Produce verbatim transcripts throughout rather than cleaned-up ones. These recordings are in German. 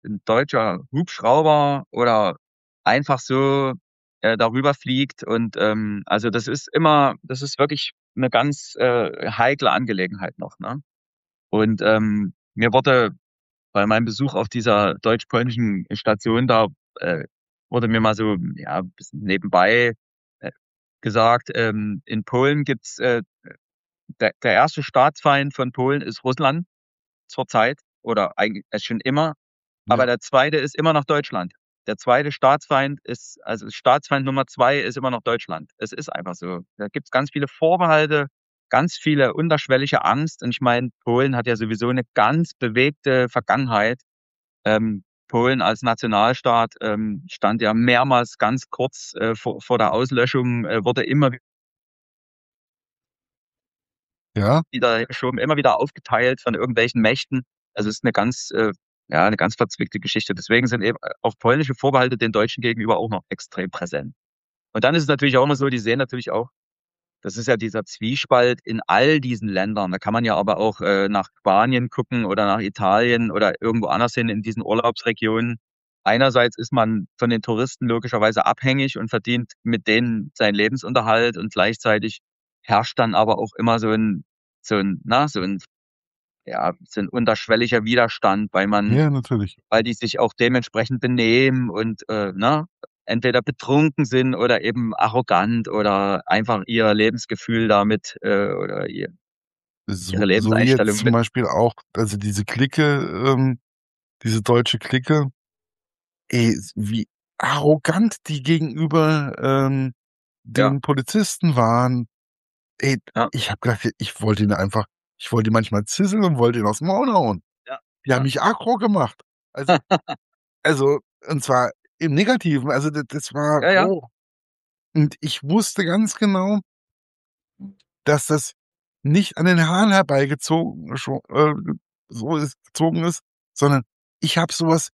'n deutscher Hubschrauber oder einfach so, äh, darüber fliegt und, ähm also, das ist immer das ist wirklich 'ne ganz, äh, heikle Angelegenheit noch, ne? Und, ähm, mir wurde bei meinem Besuch auf dieser deutsch-polnischen Station da, äh, wurde mir mal so, ja, bisschen nebenbei, äh, gesagt, ähm, in Polen gibt's, äh, der der erste Staatsfeind von Polen ist Russland zurzeit oder eigentlich äh, schon immer, aber Ja. der zweite ist immer noch Deutschland. Der zweite Staatsfeind ist also, Staatsfeind Nummer zwei ist immer noch Deutschland. Es ist einfach so. Da gibt's ganz viele Vorbehalte, ganz viele unterschwellige Angst und ich meine, Polen hat ja sowieso 'ne ganz bewegte Vergangenheit. Ähm, Polen als Nationalstaat, ähm, stand ja mehrmals ganz kurz, äh, vor vor der Auslöschung, äh, wurde immer w Ja. wieder geschoben, immer wieder aufgeteilt von irgendwelchen Mächten. Also, es ist 'ne ganz, äh ja, 'ne ganz verzwickte Geschichte. Deswegen sind eben auch polnische Vorbehalte den Deutschen gegenüber auch noch extrem präsent. Und dann ist es natürlich auch immer so, die sehen natürlich auch das ist ja dieser Zwiespalt in all diesen Ländern. Da kann man ja aber auch, äh, nach Spanien gucken oder nach Italien oder irgendwo anders hin in diesen Urlaubsregionen. Einerseits ist man von den Touristen logischerweise abhängig und verdient mit denen seinen Lebensunterhalt und gleichzeitig herrscht dann aber auch immer so 'n so 'n na, so 'n ja, so 'n unterschwelliger Widerstand, weil man Ja, natürlich. weil die sich auch dementsprechend benehmen und, äh, ne, entweder betrunken sind oder eben arrogant oder einfach ihr Lebensgefühl damit, äh, oder ihr ihre So so wie jetzt Lebenseinstellung zum mit Beispiel auch also, diese Clique, ähm diese deutsche Clique, ey, s wie arrogant die gegenüber, ähm, Ja. den Polizisten waren. Ey, Ja. ich habe gedacht, ich wollte ihn einfach ich wollte ihn manchmal zisseln und wollte ihn aufs Maul hauen. Ja, Die haben ja. mich aggro gemacht. Also also, und zwar im Negativen. Also, d das war Ja, ja. oh. Und ich wusste ganz genau dass das nicht an den Haaren herbeigezogen scho äh, so ist gezogen ist, sondern ich habe so was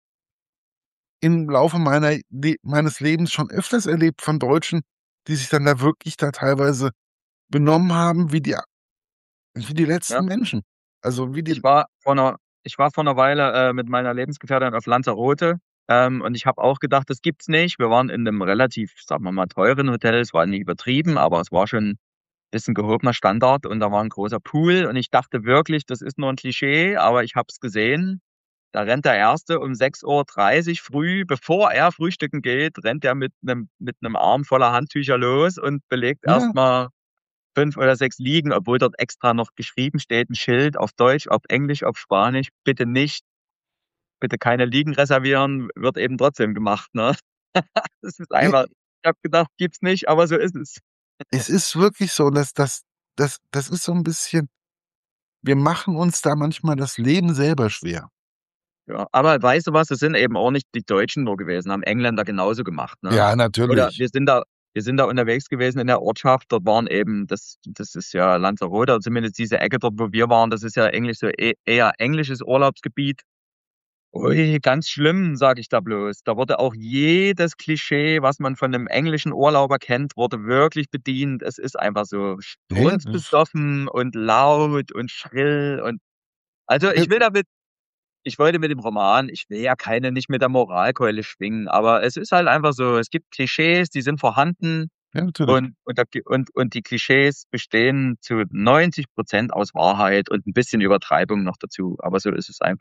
im Laufe meiner Le meines Lebens schon öfters erlebt von Deutschen, die sich dann da wirklich da teilweise benommen haben wie die a wie die Ja. letzten Menschen. Also, wie Ich die war vor 'ner ich war vor 'ner Weile, äh, mit meiner Lebensgefährtin auf Lanzarote, ähm, und ich habe auch gedacht, das gibt's nicht. Wir waren in 'nem relativ, sagen wir mal, teuren Hotel. Es war nicht übertrieben, aber es war schon bisschen gehobener Standard und da war 'n großer Pool und ich dachte wirklich, das ist nur 'n Klischee, aber ich habe es gesehen. Da rennt der Erste um sechs Uhr dreißig früh, bevor er frühstücken geht, rennt er mit 'nem mit 'nem Arm voller Handtücher los und belegt erst Ja. mal fünf oder sechs Liegen, obwohl dort extra noch geschrieben steht 'n Schild auf Deutsch, auf Englisch, auf Spanisch: „Bitte nicht bitte keine Liegen reservieren“, wird eben trotzdem gemacht, ne? Das ist Ne. einfach ich habe gedacht, gibt's nicht, aber so ist es. Es ist wirklich so, dass das das das ist so 'n bisschen wir machen uns da manchmal das Leben selber schwer. Ja, aber weißt du was? Es sind eben auch nicht die Deutschen nur gewesen, haben Engländer genauso gemacht, ne? Ja, Oder natürlich. wir sind da wir sind da unterwegs gewesen in der Ortschaft, dort waren eben das das ist ja Lanzarote oder zumindest diese Ecke dort, wo wir waren, das ist ja eigentlich so e eher englisches Urlaubsgebiet. Ui, ganz schlimm, sage ich da bloß. Da wurde auch jedes Klischee, was man von 'nem englischen Urlauber kennt, wurde wirklich bedient. Es ist einfach so Ja, das strunzbesoffen und laut und schrill und also, ich will damit ich wollte mit dem Roman ich will ja keine nicht mit der Moralkeule schwingen, aber es ist halt einfach so, es gibt Klischees, die sind vorhanden Ja, natürlich. und und da g und und die Klischees bestehen zu neunzig Prozent aus Wahrheit und 'n bisschen Übertreibung noch dazu, aber so ist es einf